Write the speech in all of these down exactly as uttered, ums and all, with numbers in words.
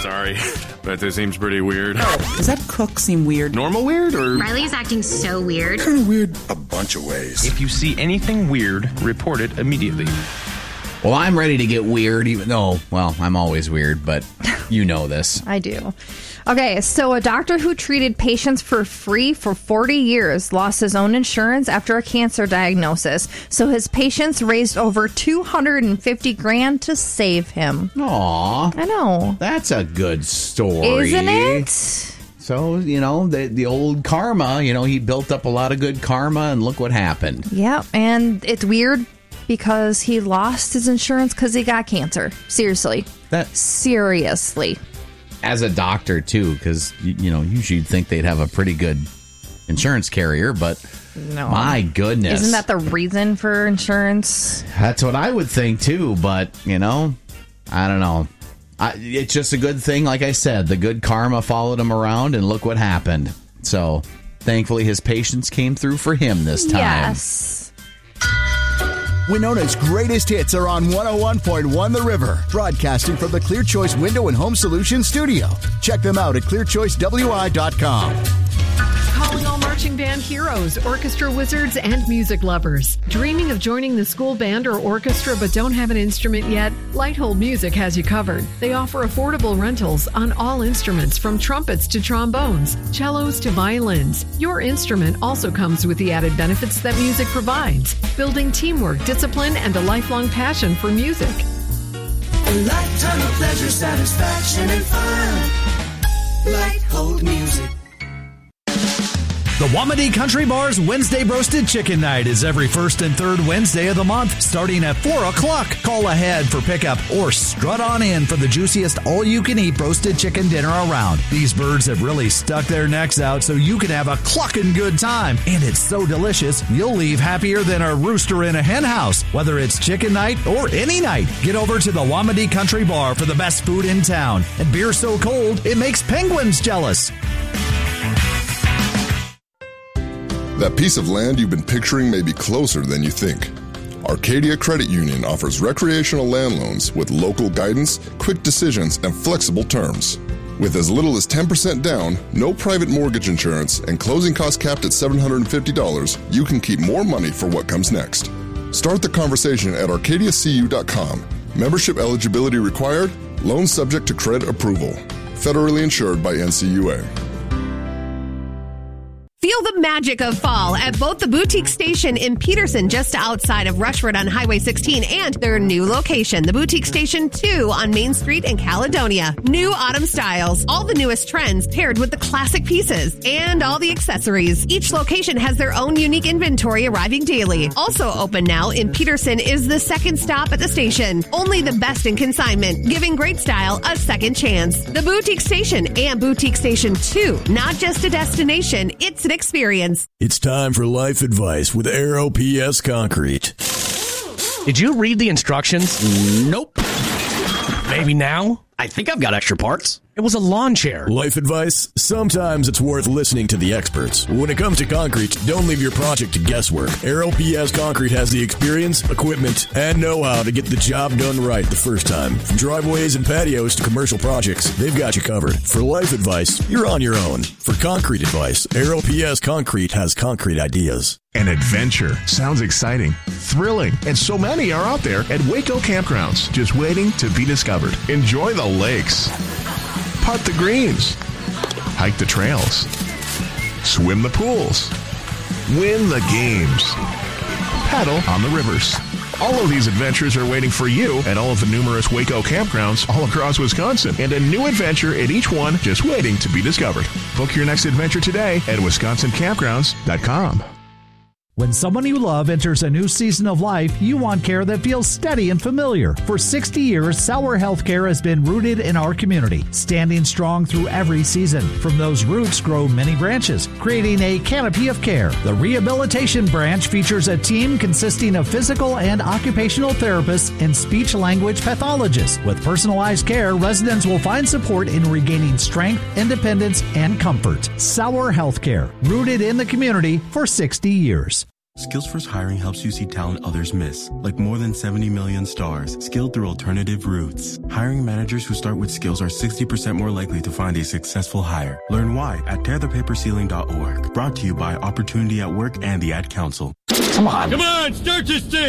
sorry. But this seems pretty weird. Does that cook seem weird? Normal weird, or? Riley's acting so weird. Kind of weird a bunch of ways. If you see anything weird, report it immediately. Well, I'm ready to get weird, even though, well, I'm always weird, but you know this. I do. Okay, so a doctor who treated patients for free for forty years lost his own insurance after a cancer diagnosis. So his patients raised over two hundred fifty grand to save him. Aw. I know. That's a good story. Isn't it? So, you know, the the old karma, you know, he built up a lot of good karma, and look what happened. Yeah, and it's weird because he lost his insurance because he got cancer. Seriously. That Seriously. As a doctor, too, because, you know, usually you'd think they'd have a pretty good insurance carrier, but no. My goodness. Isn't that the reason for insurance? That's what I would think, too, but, you know, I don't know. I, it's just a good thing, like I said. The good karma followed him around, and look what happened. So, thankfully, his patients came through for him this time. Yes. Winona's greatest hits are on one oh one point one The River, broadcasting from the Clear Choice Window and Home Solutions studio. Check them out at clear choice w i dot com. Calling all marching band heroes, orchestra wizards, and music lovers. Dreaming of joining the school band or orchestra but don't have an instrument yet? Lighthold Music has you covered. They offer affordable rentals on all instruments from trumpets to trombones, cellos to violins. Your instrument also comes with the added benefits that music provides, building teamwork, discipline, and a lifelong passion for music. A lifetime of pleasure, satisfaction, and fun. Lighthold Music. The Wamedy Country Bar's Wednesday Roasted Chicken Night is every first and third Wednesday of the month, starting at four o'clock. Call ahead for pickup or strut on in for the juiciest all-you-can-eat roasted chicken dinner around. These birds have really stuck their necks out so you can have a clucking good time. And it's so delicious, you'll leave happier than a rooster in a hen house. Whether it's chicken night or any night, get over to the Wamedy Country Bar for the best food in town. And beer so cold, it makes penguins jealous. That piece of land you've been picturing may be closer than you think. Arcadia Credit Union offers recreational land loans with local guidance, quick decisions, and flexible terms. With as little as ten percent down, no private mortgage insurance, and closing costs capped at seven hundred fifty dollars, you can keep more money for what comes next. Start the conversation at arcadia c u dot com. Membership eligibility required. Loan subject to credit approval. Federally insured by N C U A. Feel the magic of fall at both the Boutique Station in Peterson, just outside of Rushford on Highway sixteen, and their new location, the Boutique Station two on Main Street in Caledonia. New autumn styles, all the newest trends paired with the classic pieces, and all the accessories. Each location has their own unique inventory arriving daily. Also open now in Peterson is the second stop at the station. Only the best in consignment, giving great style a second chance. The Boutique Station and Boutique Station two, not just a destination, it's an experience. It's time for life advice with Aero P S Concrete. Did you read the instructions? Nope. Maybe now? I think I've got extra parts. It was a lawn chair. Life advice? Sometimes it's worth listening to the experts. When it comes to concrete, don't leave your project to guesswork. Aero P S Concrete has the experience, equipment, and know-how to get the job done right the first time. From driveways and patios to commercial projects, they've got you covered. For life advice, you're on your own. For concrete advice, Aero P S Concrete has concrete ideas. An adventure. Sounds exciting, thrilling, and so many are out there at Waco Campgrounds, just waiting to be discovered. Enjoy the lakes. Putt the greens. Hike the trails. Swim the pools. Win the games. Paddle on the rivers. All of these adventures are waiting for you at all of the numerous Waco campgrounds all across Wisconsin, and a new adventure at each one just waiting to be discovered. Book your next adventure today at wisconsin campgrounds dot com. When someone you love enters a new season of life, you want care that feels steady and familiar. For sixty years, Sauer Healthcare has been rooted in our community, standing strong through every season. From those roots grow many branches, creating a canopy of care. The Rehabilitation Branch features a team consisting of physical and occupational therapists and speech-language pathologists. With personalized care, residents will find support in regaining strength, independence, and comfort. Sauer Healthcare, rooted in the community for sixty years. Skills First Hiring helps you see talent others miss, like more than seventy million stars, skilled through alternative routes. Hiring managers who start with skills are sixty percent more likely to find a successful hire. Learn why at tear the paper ceiling dot org. Brought to you by Opportunity at Work and the Ad Council. Come on. Come on, start this thing.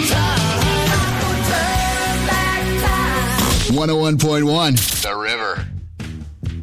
one oh one point one The River.